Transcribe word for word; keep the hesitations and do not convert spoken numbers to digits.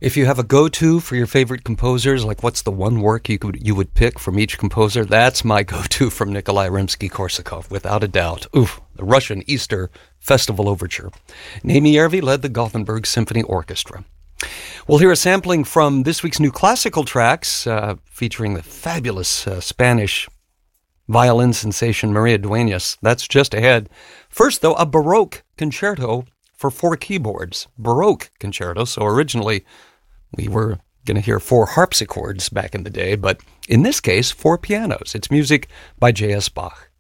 If you have a go-to for your favorite composers, like what's the one work you could you would pick from each composer, that's my go-to from Nikolai Rimsky-Korsakov, without a doubt. Oof, the Russian Easter Festival Overture. Naimi Järvi led the Gothenburg Symphony Orchestra. We'll hear a sampling from this week's new classical tracks, uh, featuring the fabulous uh, Spanish violin sensation Maria Dueñas. That's just ahead. First, though, a Baroque concerto for four keyboards. Baroque concerto, so originally we were going to hear four harpsichords back in the day, but in this case, four pianos. It's music by J S Bach.